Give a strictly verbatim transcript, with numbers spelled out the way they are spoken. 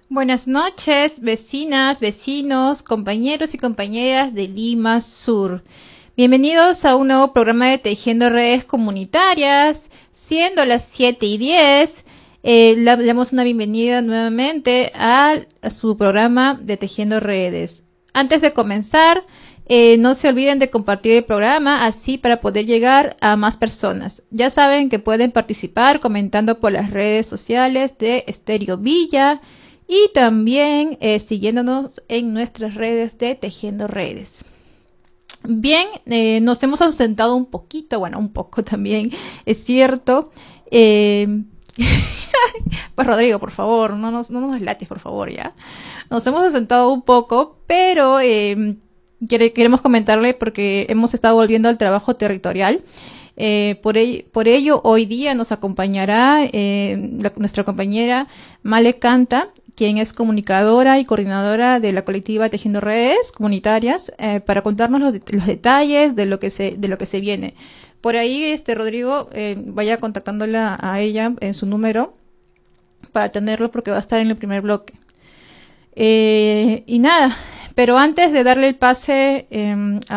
Buenas noches, vecinas, vecinos, compañeros y compañeras de Lima Sur. Bienvenidos a un nuevo programa de Tejiendo Redes Comunitarias. Siendo las siete y diez, eh, le damos una bienvenida nuevamente a, a su programa de Tejiendo Redes. Antes de comenzar, eh, no se olviden de compartir el programa, así para poder llegar a más personas. Ya saben que pueden participar comentando por las redes sociales de Estéreo Villa y también eh, siguiéndonos en nuestras redes de Tejiendo Redes. Bien, eh, nos hemos ausentado un poquito, bueno, un poco también, es cierto. Eh, pues Rodrigo, por favor, no nos, no nos lates, por favor, ya. Nos hemos ausentado un poco, pero eh, quiere, queremos comentarle porque hemos estado volviendo al trabajo territorial. Eh, por, el, por ello, hoy día nos acompañará eh, la, nuestra compañera Male Canta, quien es comunicadora y coordinadora de la colectiva Tejiendo Redes Comunitarias, eh, para contarnos los, de, los detalles de lo que se, de lo que se viene. Por ahí, este Rodrigo, eh, vaya contactándola a ella en su número para tenerlo porque va a estar en el primer bloque. Eh, y nada, pero antes de darle el pase eh, a